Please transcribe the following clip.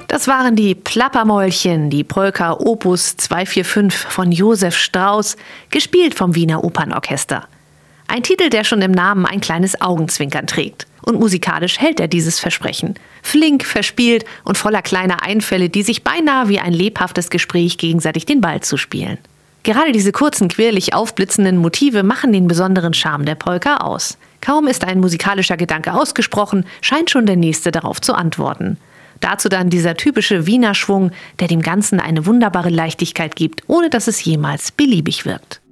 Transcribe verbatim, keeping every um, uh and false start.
Das waren die Plappermäulchen, die Polka Opus zweihundertfünfundvierzig von Josef Strauss, gespielt vom Wiener Opernorchester. Ein Titel, der schon im Namen ein kleines Augenzwinkern trägt. Und musikalisch hält er dieses Versprechen. Flink, verspielt und voller kleiner Einfälle, die sich beinahe wie ein lebhaftes Gespräch gegenseitig den Ball zuspielen. Gerade diese kurzen, quirlig aufblitzenden Motive machen den besonderen Charme der Polka aus. Kaum ist ein musikalischer Gedanke ausgesprochen, scheint schon der Nächste darauf zu antworten. Dazu dann dieser typische Wiener Schwung, der dem Ganzen eine wunderbare Leichtigkeit gibt, ohne dass es jemals beliebig wirkt.